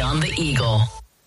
on the Eagle.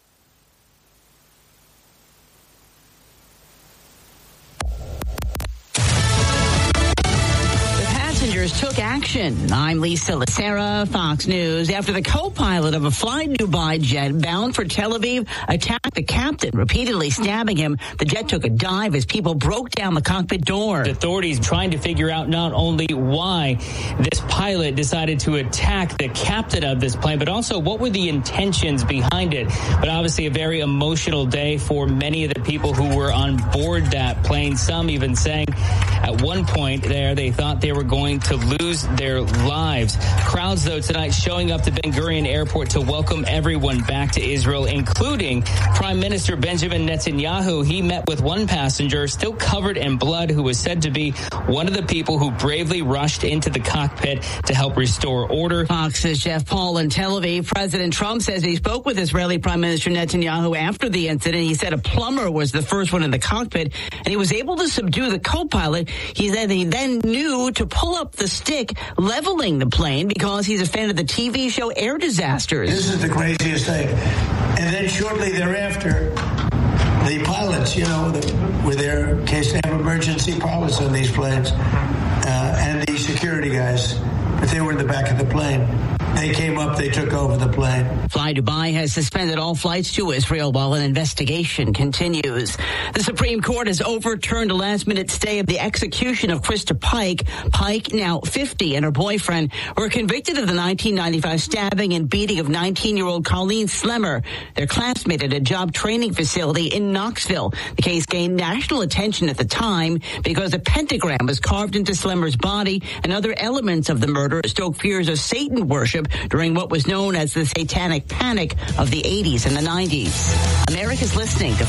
Took action. I'm Lisa Lacera, Fox News. After the co-pilot of a Fly Dubai jet bound for Tel Aviv attacked the captain, repeatedly stabbing him, the jet took a dive as people broke down the cockpit door. Authorities trying to figure out not only why this pilot decided to attack the captain of this plane, but also what were the intentions behind it. But obviously a very emotional day for many of the people who were on board that plane. Some even saying at one point there they thought they were going to lose their lives. Crowds, though, tonight showing up to Ben Gurion Airport to welcome everyone back to Israel, including Prime Minister Benjamin Netanyahu. He met with one passenger still covered in blood who was said to be one of the people who bravely rushed into the cockpit to help restore order. Fox's Jeff Paul in Tel Aviv. President Trump says he spoke with Israeli Prime Minister Netanyahu after the incident. He said a plumber was the first one in the cockpit, and he was able to subdue the co-pilot. He said he then knew to pull up the stick, leveling the plane, because he's a fan of the TV show Air Disasters. This is the craziest thing. And then shortly thereafter, the pilots, with their case they have emergency pilots on these planes, and the security guys, if they were in the back of the plane, they came up, they took over the plane. Fly Dubai has suspended all flights to Israel while an investigation continues. The Supreme Court has overturned a last-minute stay of the execution of Krista Pike. Pike, now 50, and her boyfriend were convicted of the 1995 stabbing and beating of 19-year-old Colleen Slemmer, their classmate at a job training facility in Knoxville. The case gained national attention at the time because a pentagram was carved into Slemmer's body, and other elements of the murder stoked fears of Satan worship during what was known as the Satanic Panic of the 80s and the 90s. America's listening to